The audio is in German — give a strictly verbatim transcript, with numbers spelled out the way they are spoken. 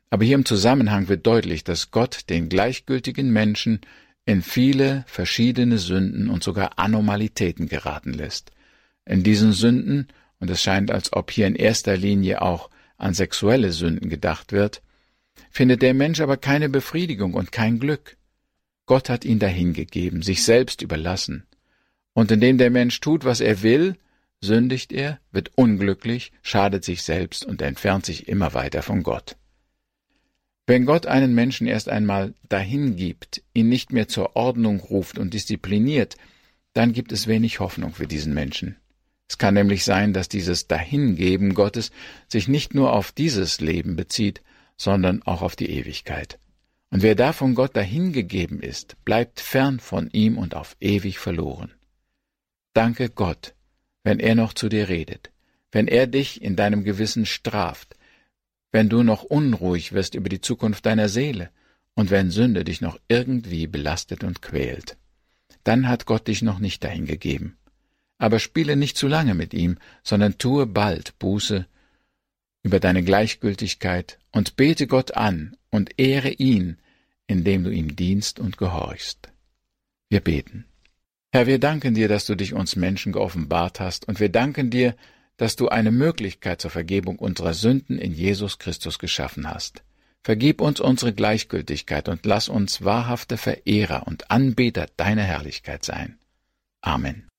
Aber hier im Zusammenhang wird deutlich, dass Gott den gleichgültigen Menschen in viele verschiedene Sünden und sogar Anormalitäten geraten lässt. In diesen Sünden, und es scheint, als ob hier in erster Linie auch an sexuelle Sünden gedacht wird, findet der Mensch aber keine Befriedigung und kein Glück. Gott hat ihn dahingegeben, sich selbst überlassen. Und indem der Mensch tut, was er will, sündigt er, wird unglücklich, schadet sich selbst und entfernt sich immer weiter von Gott. Wenn Gott einen Menschen erst einmal dahingibt, ihn nicht mehr zur Ordnung ruft und diszipliniert, dann gibt es wenig Hoffnung für diesen Menschen. Es kann nämlich sein, dass dieses Dahingeben Gottes sich nicht nur auf dieses Leben bezieht, sondern auch auf die Ewigkeit. Und wer da von Gott dahingegeben ist, bleibt fern von ihm und auf ewig verloren. Danke Gott, wenn er noch zu dir redet, wenn er dich in deinem Gewissen straft, wenn du noch unruhig wirst über die Zukunft deiner Seele und wenn Sünde dich noch irgendwie belastet und quält. Dann hat Gott dich noch nicht dahingegeben. Aber spiele nicht zu lange mit ihm, sondern tue bald Buße über deine Gleichgültigkeit und bete Gott an und ehre ihn, indem du ihm dienst und gehorchst. Wir beten. Herr, wir danken dir, dass du dich uns Menschen geoffenbart hast, und wir danken dir, dass du eine Möglichkeit zur Vergebung unserer Sünden in Jesus Christus geschaffen hast. Vergib uns unsere Gleichgültigkeit und lass uns wahrhafte Verehrer und Anbeter deiner Herrlichkeit sein. Amen.